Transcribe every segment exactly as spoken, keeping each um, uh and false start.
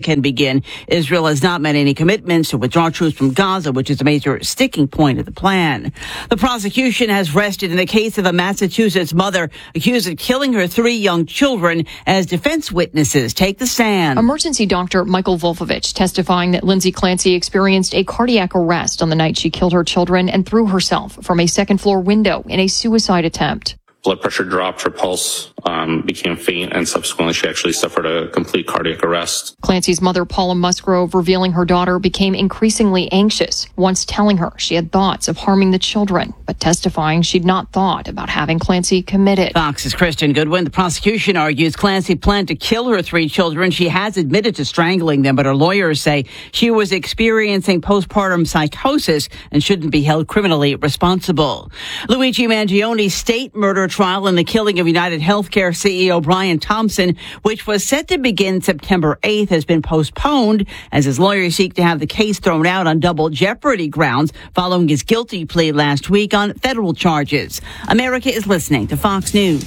can begin. Israel has not made any commitments to withdraw troops from Gaza, which is a major sticking point of the plan. The prosecution has rested in the case of a Massachusetts mother accused of killing her three young children as defense witnesses take the stand. Emergency doctor Michael Volfovich testifying that Lindsay Clancy experienced a cardiac arrest on the night she killed her children and threw herself from a second floor window in a suicide attempt. Blood pressure dropped, her pulse um, became faint, and subsequently she actually suffered a complete cardiac arrest. Clancy's mother, Paula Musgrove, revealing her daughter became increasingly anxious, once telling her she had thoughts of harming the children, but testifying she'd not thought about having Clancy committed. Fox's Kristen Goodwin. The prosecution argues Clancy planned to kill her three children. She has admitted to strangling them, but her lawyers say she was experiencing postpartum psychosis and shouldn't be held criminally responsible. Luigi Mangioni's state murder trial in the killing of United Healthcare C E O Brian Thompson, which was set to begin September eighth, has been postponed as his lawyers seek to have the case thrown out on double jeopardy grounds following his guilty plea last week on federal charges. America is listening to Fox News.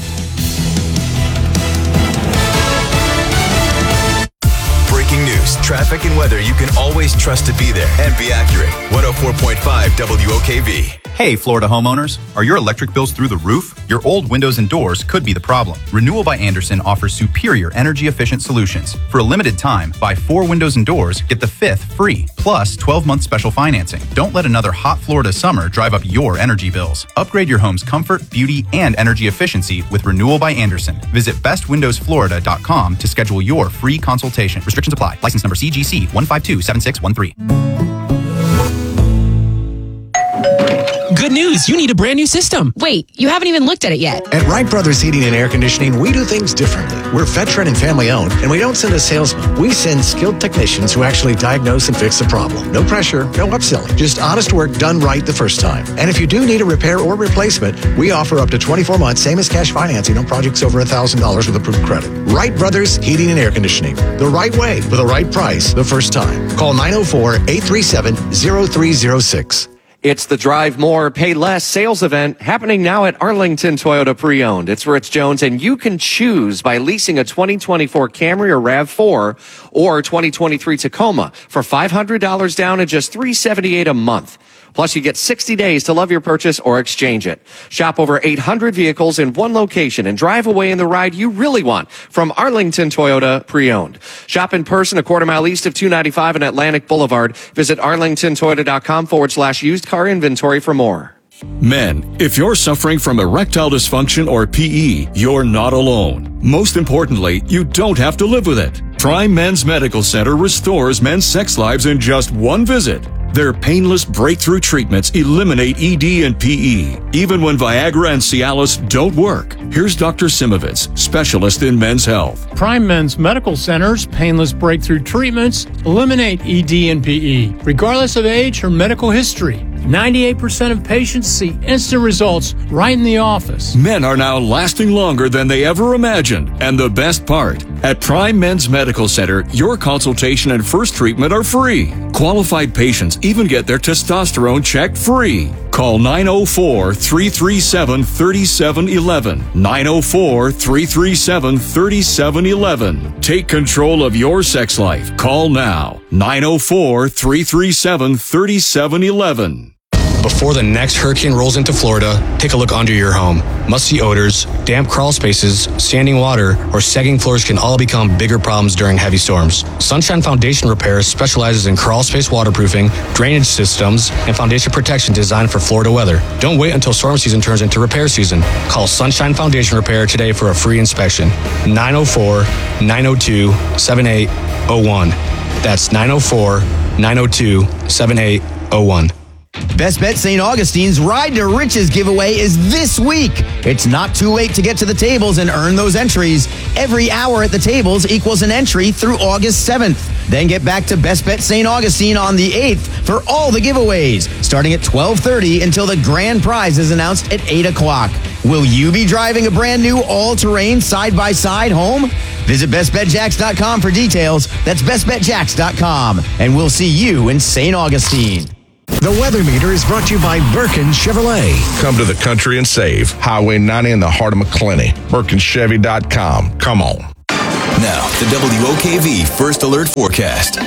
Breaking news, traffic, and weather you can always trust to be there and be accurate. one oh four point five W O K V. Hey, Florida homeowners. Are your electric bills through the roof? Your old windows and doors could be the problem. Renewal by Andersen offers superior energy-efficient solutions. For a limited time, buy four windows and doors, get the fifth free, plus twelve-month special financing. Don't let another hot Florida summer drive up your energy bills. Upgrade your home's comfort, beauty, and energy efficiency with Renewal by Andersen. Visit best windows florida dot com to schedule your free consultation. Restrictions apply. License number C G C one five two seven six one three. Good news, you need a brand new system. Wait, you haven't even looked at it yet. At Wright Brothers Heating and Air Conditioning, we do things differently. We're veteran and family owned, and we don't send a salesman. We send skilled technicians who actually diagnose and fix the problem. No pressure, no upselling, just honest work done right the first time. And if you do need a repair or replacement, we offer up to twenty-four months, same as cash financing on projects over one thousand dollars with approved credit. Wright Brothers Heating and Air Conditioning. The right way for the right price the first time. Call nine oh four, eight three seven, oh three oh six. It's the Drive More, Pay Less sales event happening now at Arlington Toyota Pre-Owned. It's Rich Jones, and you can choose by leasing a twenty twenty-four Camry or RAV four or twenty twenty-three Tacoma for five hundred dollars down and just three hundred seventy-eight dollars a month. Plus, you get sixty days to love your purchase or exchange it. Shop over eight hundred vehicles in one location and drive away in the ride you really want from Arlington Toyota Pre-Owned. Shop in person a quarter mile east of two ninety-five and Atlantic Boulevard. Visit arlingtontoyota.com forward slash used car inventory for more. Men, if you're suffering from erectile dysfunction or P E, you're not alone. Most importantly, you don't have to live with it. Prime Men's Medical Center restores men's sex lives in just one visit. Their painless breakthrough treatments eliminate E D and P E, even when Viagra and Cialis don't work. Here's Doctor Simovitz, specialist in men's health. Prime Men's Medical Center's painless breakthrough treatments eliminate E D and P E, regardless of age or medical history. ninety-eight percent of patients see instant results right in the office. Men are now lasting longer than they ever imagined. And the best part, at Prime Men's Medical Center, your consultation and first treatment are free. Qualified patients even get their testosterone checked free. Call nine oh four, three three seven, three seven one one. nine oh four, three three seven, three seven one one. Take control of your sex life. Call now. nine oh four, three three seven, three seven one one. Before the next hurricane rolls into Florida, take a look under your home. Musty odors, damp crawl spaces, standing water, or sagging floors can all become bigger problems during heavy storms. Sunshine Foundation Repair specializes in crawl space waterproofing, drainage systems, and foundation protection designed for Florida weather. Don't wait until storm season turns into repair season. Call Sunshine Foundation Repair today for a free inspection. nine oh four, nine oh two, seven eight oh one. That's nine oh four, nine oh two, seven eight oh one. Best Bet Saint Augustine's Ride to Riches giveaway is this week. It's not too late to get to the tables and earn those entries. Every hour at the tables equals an entry through August seventh. Then get back to Best Bet Saint Augustine on the eighth for all the giveaways, starting at twelve thirty until the grand prize is announced at eight o'clock. Will you be driving a brand new all-terrain side-by-side home? Visit best bet jacks dot com for details. That's best bet jacks dot com. And we'll see you in Saint Augustine. The Weather Meter is brought to you by Birkin Chevrolet. Come to the country and save. Highway ninety in the heart of McClenny. Birkin Chevy dot com. Come on. Now, the W O K V First Alert Forecast.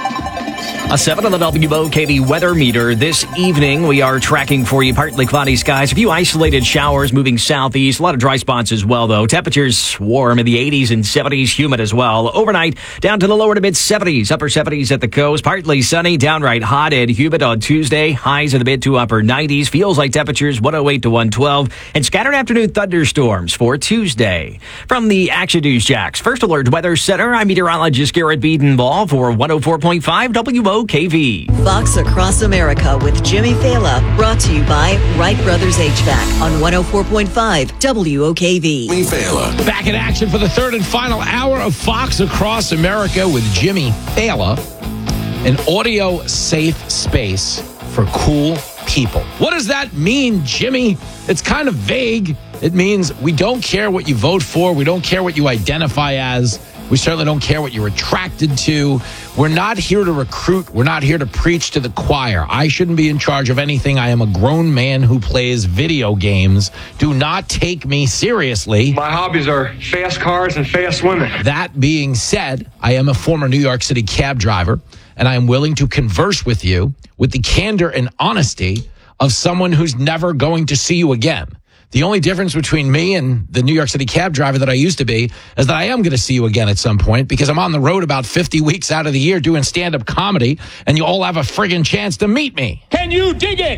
A seven on the W O K V weather meter. This evening, we are tracking for you partly cloudy skies, a few isolated showers moving southeast, a lot of dry spots as well, though. Temperatures warm in the eighties and seventies, humid as well. Overnight, down to the lower to mid seventies, upper seventies at the coast, partly sunny, downright hot and humid on Tuesday. Highs in the mid to upper nineties. Feels like temperatures one oh eight to one twelve, and scattered afternoon thunderstorms for Tuesday. From the Action News Jacks First Alert Weather Center, I'm meteorologist Garrett Biedenball for one oh four point five W O K V. Fox Across America with Jimmy Fela, brought to you by Wright Brothers H V A C on one oh four point five W O K V. Jimmy Fela. Back in action for the third and final hour of Fox Across America with Jimmy Fela, an audio safe space for cool people. What does that mean, Jimmy? It's kind of vague. It means we don't care what you vote for. We don't care what you identify as. We certainly don't care what you're attracted to. We're not here to recruit. We're not here to preach to the choir. I shouldn't be in charge of anything. I am a grown man who plays video games. Do not take me seriously. My hobbies are fast cars and fast women. That being said, I am a former New York City cab driver, and I am willing to converse with you with the candor and honesty of someone who's never going to see you again. The only difference between me and the New York City cab driver that I used to be is that I am going to see you again at some point because I'm on the road about fifty weeks out of the year doing stand-up comedy, and you all have a friggin' chance to meet me. Can you dig it?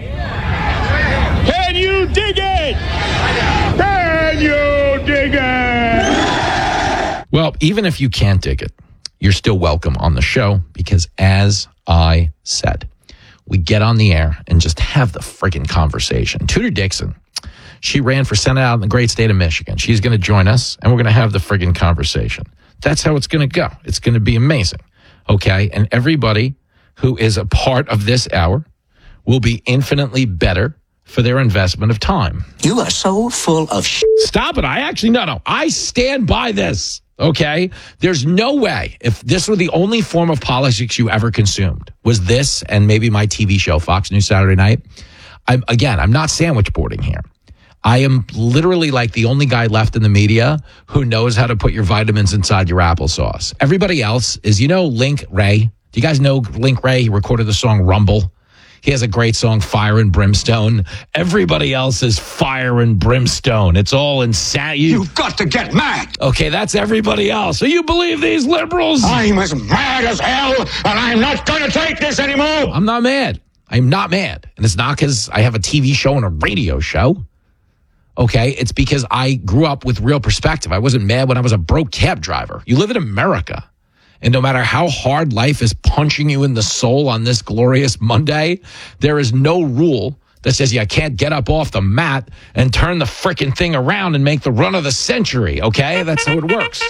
Can you dig it? Can you dig it? Well, even if you can't dig it, you're still welcome on the show because, as I said, we get on the air and just have the friggin' conversation. Tudor Dixon, she ran for Senate out in the great state of Michigan. She's going to join us, and we're going to have the friggin' conversation. That's how it's going to go. It's going to be amazing, okay? And everybody who is a part of this hour will be infinitely better for their investment of time. You are so full of shit. Stop it. I actually, no, no. I stand by this, okay? There's no way, if this were the only form of politics you ever consumed, was this and maybe my T V show, Fox News Saturday Night. I'm, again, I'm not sandwich boarding here. I am literally like the only guy left in the media who knows how to put your vitamins inside your applesauce. Everybody else is, you know, Link Ray. Do you guys know Link Ray? He recorded the song Rumble. He has a great song, Fire and Brimstone. Everybody else is Fire and Brimstone. It's all insane. You, You've got to get mad. Okay, that's everybody else. So you believe these liberals? I'm as mad as hell, and I'm not going to take this anymore. I'm not mad. I'm not mad. And it's not because I have a T V show and a radio show. Okay, it's because I grew up with real perspective. I wasn't mad when I was a broke cab driver. You live in America, and no matter how hard life is punching you in the soul on this glorious Monday, there is no rule that says you can't get up off the mat and turn the frickin' thing around and make the run of the century, okay? That's how it works.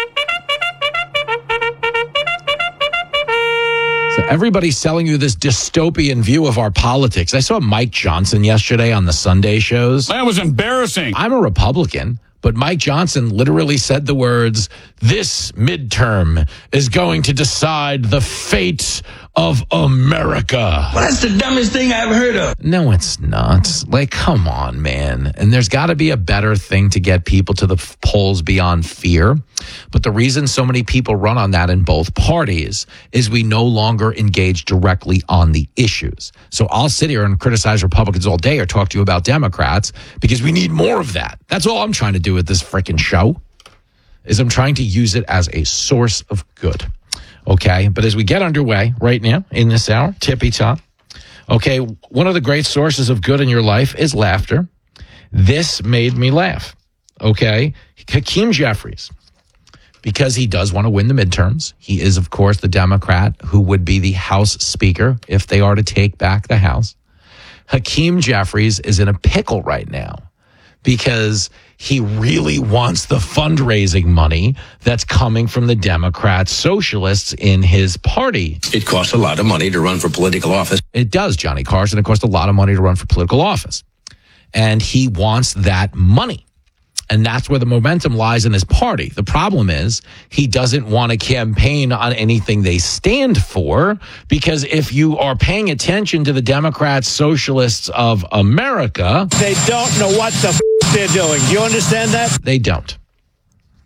So everybody's selling you this dystopian view of our politics. I saw Mike Johnson yesterday on the Sunday shows. That was embarrassing. I'm a Republican, but Mike Johnson literally said the words, "This midterm is going to decide the fate of America." Well, that's the dumbest thing I've heard of. No, it's not. Like, come on, man. And there's got to be a better thing to get people to the f- polls beyond fear. But the reason so many people run on that in both parties is we no longer engage directly on the issues. So I'll sit here and criticize Republicans all day or talk to you about Democrats because we need more of that. That's all I'm trying to do with this freaking show, is I'm trying to use it as a source of good. Okay, but as we get underway right now in this hour, tippy top. Okay, one of the great sources of good in your life is laughter. This made me laugh. Okay, Hakeem Jeffries, because he does want to win the midterms. He is, of course, the Democrat who would be the House Speaker if they are to take back the House. Hakeem Jeffries is in a pickle right now because he really wants the fundraising money that's coming from the Democrat socialists in his party. It costs a lot of money to run for political office. It does, Johnny Carson. It costs a lot of money to run for political office. And he wants that money. And that's where the momentum lies in his party. The problem is he doesn't want to campaign on anything they stand for, because if you are paying attention to the Democrat Socialists of America, they don't know what the f- they're doing. Do you understand that? They don't.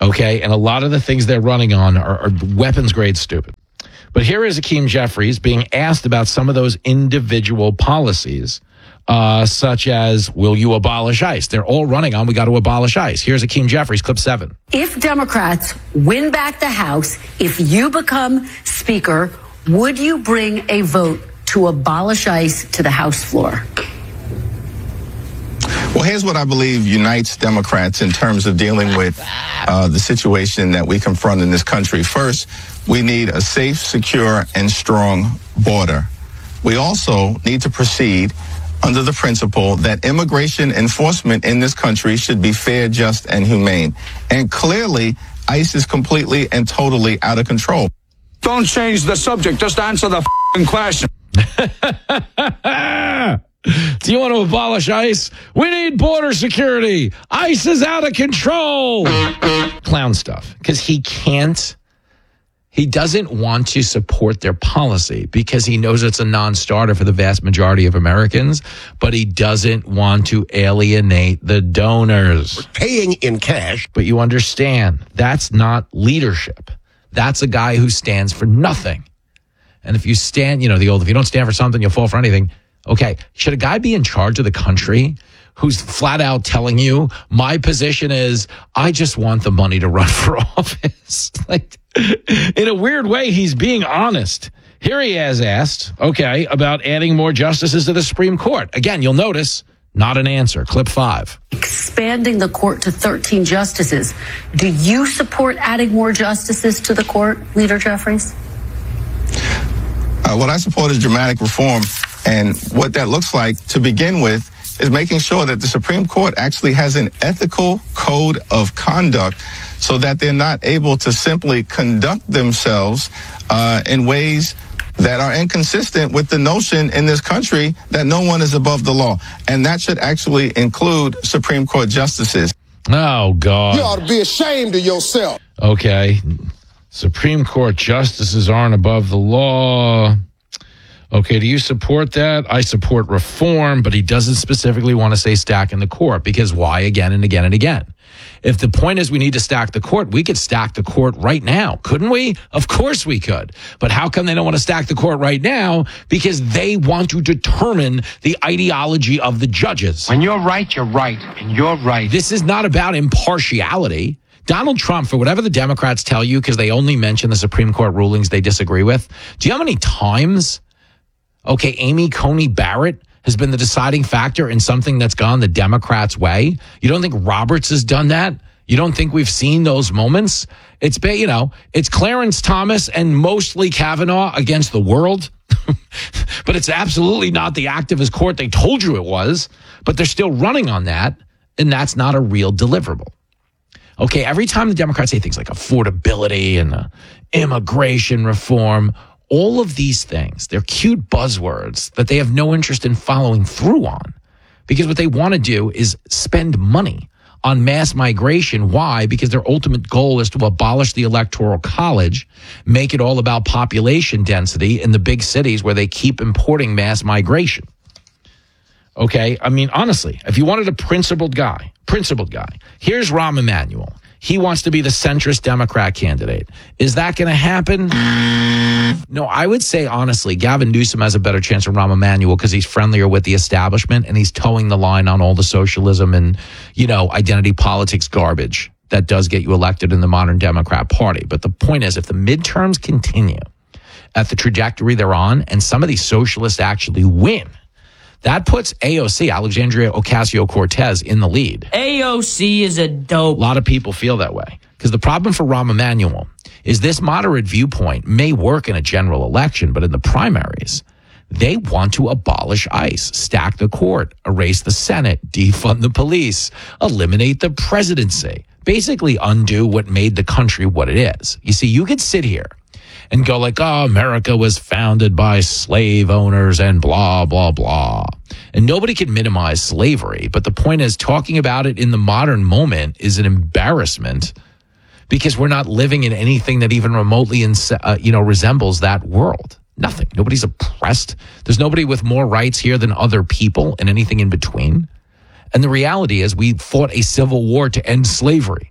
Okay, and a lot of the things they're running on are, are weapons grade stupid. But here is Hakeem Jeffries being asked about some of those individual policies, uh, such as, will you abolish ICE? They're all running on, we got to abolish ICE. Here's Hakeem Jeffries, clip seven. If Democrats win back the House, if you become Speaker, would you bring a vote to abolish ICE to the House floor? Well, here's what I believe unites Democrats in terms of dealing with uh, the situation that we confront in this country. First, we need a safe, secure, and strong border. We also need to proceed under the principle that immigration enforcement in this country should be fair, just, and humane. And clearly, ICE is completely and totally out of control. Don't change the subject. Just answer the f***ing question. Do you want to abolish ICE? We need border security. ICE is out of control. Clown stuff. Because he can't, he doesn't want to support their policy because he knows it's a non-starter for the vast majority of Americans, but he doesn't want to alienate the donors. We're paying in cash. But you understand, that's not leadership. That's a guy who stands for nothing. And if you stand, you know, the old, if you don't stand for something, you'll fall for anything. Okay, should a guy be in charge of the country who's flat out telling you, my position is, I just want the money to run for office? Like, in a weird way, he's being honest. Here he has asked, okay, about adding more justices to the Supreme Court. Again, you'll notice, not an answer. Clip five. Expanding the court to thirteen justices. Do you support adding more justices to the court, Leader Jeffries? Uh, what I support is dramatic reform. And what that looks like, to begin with, is making sure that the Supreme Court actually has an ethical code of conduct so that they're not able to simply conduct themselves uh, in ways that are inconsistent with the notion in this country that no one is above the law. And that should actually include Supreme Court justices. Oh, God. You ought to be ashamed of yourself. Okay. Supreme Court justices aren't above the law. Okay, do you support that? I support reform, but he doesn't specifically want to say stacking the court because why again and again and again? If the point is we need to stack the court, we could stack the court right now, couldn't we? Of course we could. But how come they don't want to stack the court right now? Because they want to determine the ideology of the judges. When you're right, you're right, and you're right. This is not about impartiality. Donald Trump, for whatever the Democrats tell you, because they only mention the Supreme Court rulings they disagree with, do you know how many times Okay, Amy Coney Barrett has been the deciding factor in something that's gone the Democrats' way? You don't think Roberts has done that? You don't think we've seen those moments? It's been, you know, it's Clarence Thomas and mostly Kavanaugh against the world. But it's absolutely not the activist court they told you it was. But they're still running on that, and that's not a real deliverable. Okay, every time the Democrats say things like affordability and uh, immigration reform, all of these things, they're cute buzzwords that they have no interest in following through on because what they want to do is spend money on mass migration. Why? Because their ultimate goal is to abolish the Electoral College, make it all about population density in the big cities where they keep importing mass migration. Okay? I mean, honestly, if you wanted a principled guy, principled guy, here's Rahm Emanuel. He wants to be the centrist Democrat candidate. Is that going to happen? No, I would say, honestly, Gavin Newsom has a better chance of Rahm Emanuel because he's friendlier with the establishment and he's towing the line on all the socialism and, you know, identity politics garbage that does get you elected in the modern Democrat Party. But the point is, if the midterms continue at the trajectory they're on and some of these socialists actually win, that puts A O C, Alexandria Ocasio-Cortez, in the lead. A O C is a dope. A lot of people feel that way. Because the problem for Rahm Emanuel is this moderate viewpoint may work in a general election, but in the primaries, they want to abolish ICE, stack the court, erase the Senate, defund the police, eliminate the presidency, basically undo what made the country what it is. You see, you could sit here and go like, oh, America was founded by slave owners and blah, blah, blah. And nobody can minimize slavery. But the point is, talking about it in the modern moment is an embarrassment because we're not living in anything that even remotely uh, you know, resembles that world. Nothing. Nobody's oppressed. There's nobody with more rights here than other people and anything in between. And the reality is we fought a civil war to end slavery.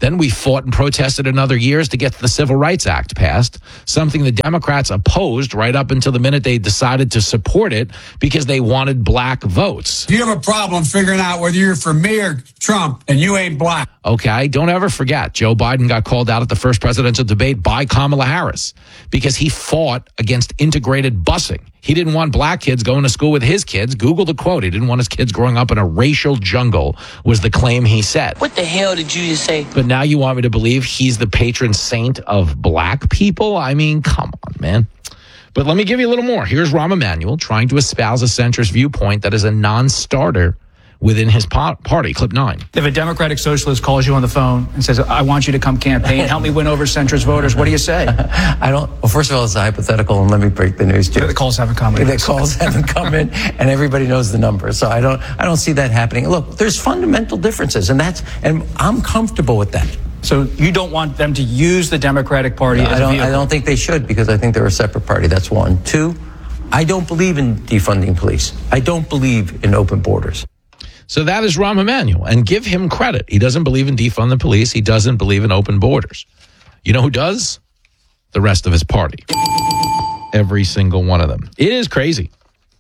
Then we fought and protested another years to get the Civil Rights Act passed, something the Democrats opposed right up until the minute they decided to support it because they wanted black votes. You have a problem figuring out whether you're for me or Trump, and you ain't black. Okay, don't ever forget, Joe Biden got called out at the first presidential debate by Kamala Harris because he fought against integrated busing. He didn't want black kids going to school with his kids. Google the quote. He didn't want his kids growing up in a racial jungle, was the claim he said. What the hell did you just say? But now you want me to believe he's the patron saint of black people? I mean, come on, man. But let me give you a little more. Here's Rahm Emanuel trying to espouse a centrist viewpoint that is a non-starter within his party. Clip nine. If a Democratic socialist calls you on the phone and says, I want you to come campaign, help me win over centrist voters, what do you say? I don't, well, first of all, it's a hypothetical, and let me break the news to you. The calls haven't come in. The calls haven't come in, and everybody knows the number. So I don't, I don't see that happening. Look, there's fundamental differences, and that's, and I'm comfortable with that. So you don't want them to use the Democratic Party No, as I don't, a vehicle? I don't think they should, because I think they're a separate party. That's one. Two, I don't believe in defunding police. I don't believe in open borders. So that is Rahm Emanuel, and give him credit. He doesn't believe in defund the police. He doesn't believe in open borders. You know who does? The rest of his party. Every single one of them. It is crazy.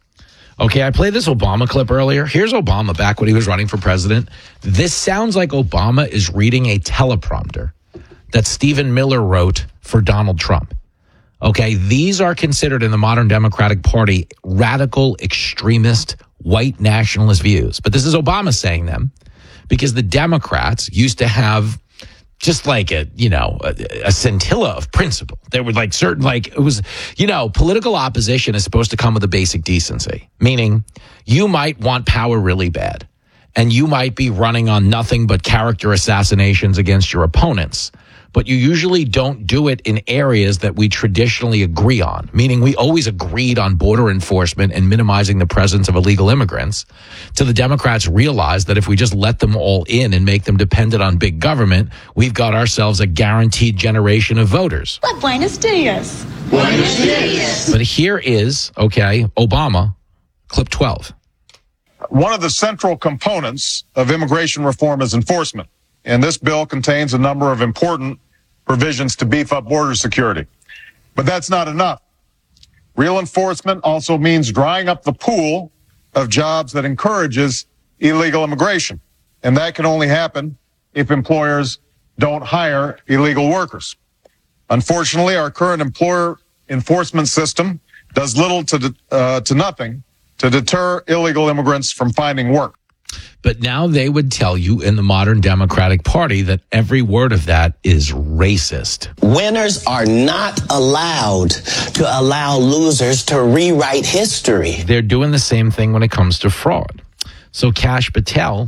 Okay, I played this Obama clip earlier. Here's Obama back when he was running for president. This sounds like Obama is reading a teleprompter that Stephen Miller wrote for Donald Trump. Okay, these are considered in the modern Democratic Party radical, extremist, white nationalist views. But this is Obama saying them because the Democrats used to have just like a, you know, a, a scintilla of principle. There were like certain, like it was, you know, political opposition is supposed to come with a basic decency, meaning you might want power really bad and you might be running on nothing but character assassinations against your opponents. But you usually don't do it in areas that we traditionally agree on, meaning we always agreed on border enforcement and minimizing the presence of illegal immigrants, till the Democrats realized that if we just let them all in and make them dependent on big government, we've got ourselves a guaranteed generation of voters. But buenos dias. Buenos dias. But here is, okay, Obama, clip twelve. One of the central components of immigration reform is enforcement. And this bill contains a number of important provisions to beef up border security. But that's not enough. Real enforcement also means drying up the pool of jobs that encourages illegal immigration. And that can only happen if employers don't hire illegal workers. Unfortunately, our current employer enforcement system does little to, uh, to nothing to deter illegal immigrants from finding work. But now they would tell you in the modern Democratic Party that every word of that is racist. Winners are not allowed to allow losers to rewrite history. They're doing the same thing when it comes to fraud. So Kash Patel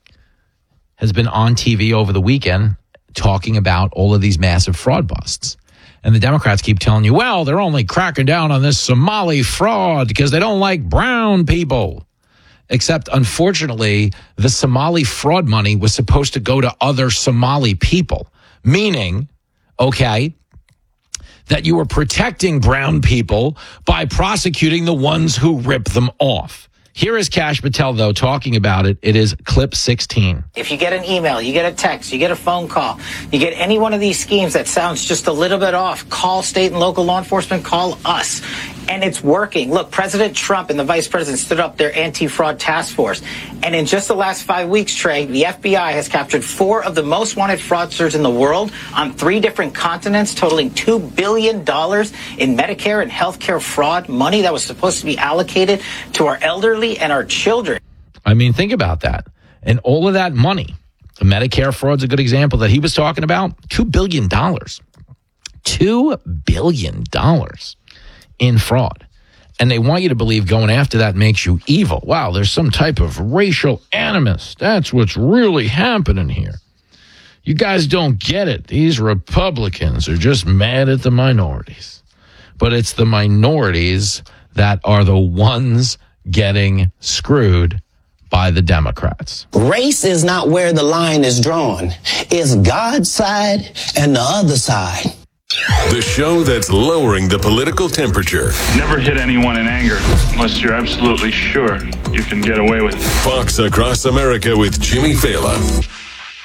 has been on T V over the weekend talking about all of these massive fraud busts. And the Democrats keep telling you, well, they're only cracking down on this Somali fraud because they don't like brown people. Except, unfortunately, the Somali fraud money was supposed to go to other Somali people, meaning, okay, that you were protecting brown people by prosecuting the ones who rip them off. Here is Kash Patel, though, talking about it. It is clip sixteen. If you get an email, you get a text, you get a phone call, you get any one of these schemes that sounds just a little bit off, call state and local law enforcement, call us. And it's working. Look, President Trump and the vice president stood up their anti-fraud task force. And in just the last five weeks, Trey, the F B I has captured four of the most wanted fraudsters in the world on three different continents, totaling two billion dollars in Medicare and healthcare fraud money that was supposed to be allocated to our elderly and our children. I mean, think about that. And all of that money, the Medicare fraud's a good example that he was talking about, two billion dollars. two billion dollars. In fraud. And they want you to believe going after that makes you evil. Wow, there's some type of racial animus. That's what's really happening here. You guys don't get it. These Republicans are just mad at the minorities. But it's the minorities that are the ones getting screwed by the Democrats. Race is not where the line is drawn. It's God's side and the other side. The show that's lowering the political temperature. Never hit anyone in anger unless you're absolutely sure you can get away with it. Fox Across America with Jimmy Fallon.